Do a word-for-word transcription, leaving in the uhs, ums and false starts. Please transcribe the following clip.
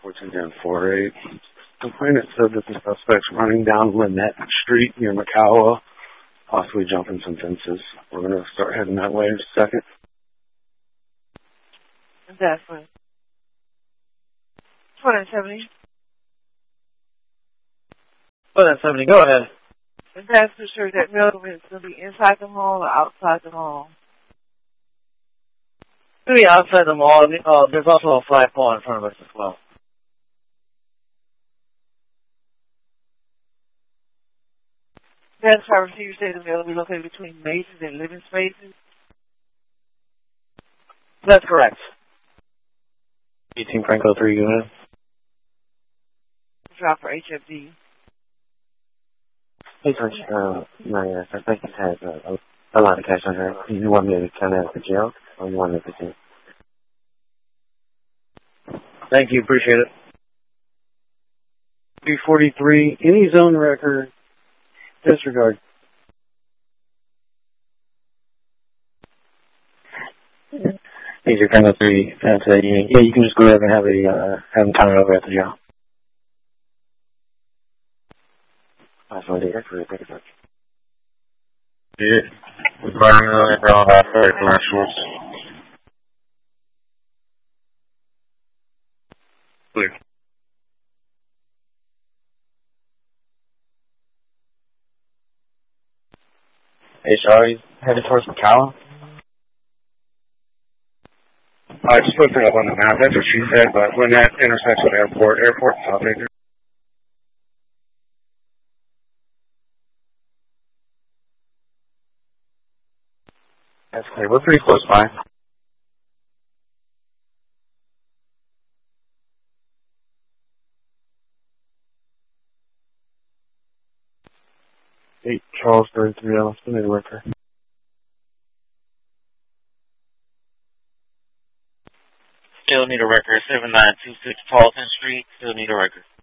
fourteen ten four eight. Complainant said that the suspect's running down Lynette Street near Macawa, possibly jumping some fences. We're going to start heading that way in a second. Definitely. twenty seventy. twenty seventy, go ahead. And that's for sure that Milgram is going to be inside the mall or outside the mall. To be outside the mall, uh, there's also a flagpole in front of us as well. That's how you say the mail will be located between Macy's and living spaces? That's correct. eighteen Franco three unit. Drop for H F D. Hey, George, uh, my uh, suspect has uh, a, a lot of cash on her. You want me to come out of the jail, or you want me to jail? Thank you, appreciate it. three forty-three, any zone record, disregard. These are Franco three. That's, uh, you, yeah, you can just go over and have, a, uh, have them counted over at the jail. That's what it is. Thank you, George. Yeah. We're running on the ground after commercials. Clear. Hey, Charlie, headed towards Macawa? I just looked it up on the map. That's what she said, but when that intersects with airport, airport South Acre. That's clear. We're pretty close by. eight Charlesburg, three Austin, and Worker. Still need a record. seven nine two six Paulton Street. Still need a record.